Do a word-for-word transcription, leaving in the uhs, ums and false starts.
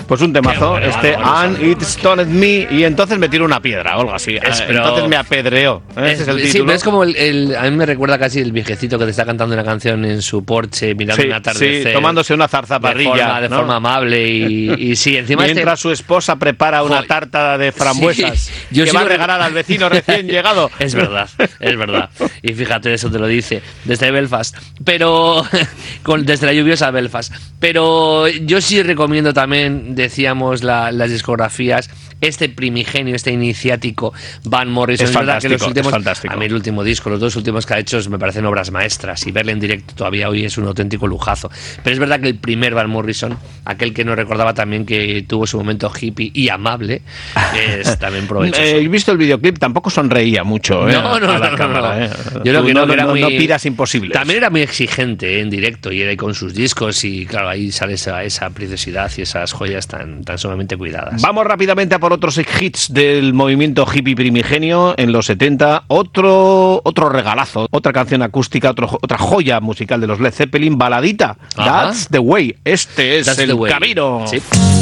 Pues un temazo, bueno, este bueno, And bueno, It Stoned Me, y entonces me tiró una piedra o algo así. Es, Eh, pero- entonces me apedreó. ¿eh? Ese es el sí, título. pero es como el, el- a mí me recuerda casi el viejecito que te está cantando una canción en su porche, mirando Sí, un atardecer. sí, tomándose una de zarzaparrilla. forma, de ¿no? forma amable y, y sí, encima Mientras este, su esposa prepara una Joder. tarta de frambuesas Sí, yo que sí va a lo- regalar al vecino recién llegado. Es verdad, es verdad. Y fíjate, eso te lo dice desde Belfast. Pero con, desde la lluviosa Belfast. Pero yo sí recomiendo también, decíamos, la, las discografías. Este primigenio, este iniciático Van Morrison. Es verdad que los fantástico, últimos, es fantástico. a mí el último disco, los dos últimos que ha hecho me parecen obras maestras. Y verle en directo todavía hoy es un auténtico lujazo. Pero es verdad que el primer Van Morrison, aquel que nos recordaba también que tuvo su momento hippie y amable, es también provechoso. Eh, He visto el videoclip, tampoco sonreía mucho. ¿eh? No, no, a la no, cámara, no. ¿eh? Yo creo Tú que no, que era no, muy- no pidas imposibles. También era muy exigente, ¿eh? En directo y era con sus discos y claro, ahí sale esa, esa preciosidad y esas joyas tan, tan sumamente cuidadas. Vamos rápidamente a por otros hits del movimiento hippie primigenio en los setenta. Otro, otro regalazo, otra canción acústica, otro, otra joya musical de los Led Zeppelin, baladita. Ajá. That's the way. Este es That's el the way. camino. Sí.